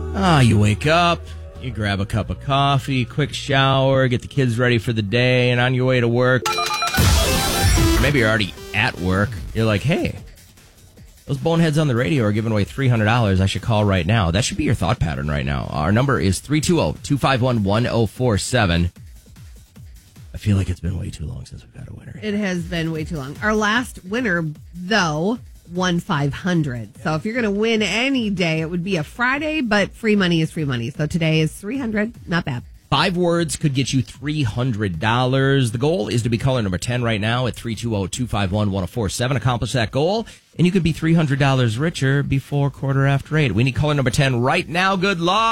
You wake up, you grab a cup of coffee, quick shower, get the kids ready for the day, and on your way to work, maybe you're already at work, you're like, hey, those boneheads on the radio are giving away $300. I should call right now. That should be your thought pattern right now. Our number is 320-251-1047. I feel like it's been way too long since we've got a winner. It has been way too long. Our last winner, though, won $500. So if you're going to win any day, it would be a Friday, but free money is free money. So today is $300. Not bad. 5 words could get you $300. The goal is to be caller number 10 right now at 320-251-1047. Accomplish that goal, and you could be $300 richer before 8:15. We need caller number 10 right now. Good luck.